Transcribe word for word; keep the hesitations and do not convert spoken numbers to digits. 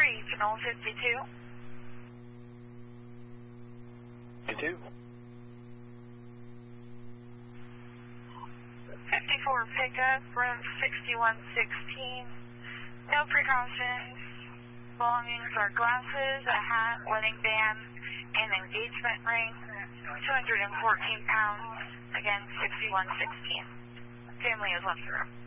Regional fifty-two. fifty-two. fifty-four pickup, room sixty-one sixteen. No precautions. Belongings are glasses, a hat, wedding band, and engagement ring. two hundred fourteen pounds. Again, sixty-one sixteen. Family has left the room.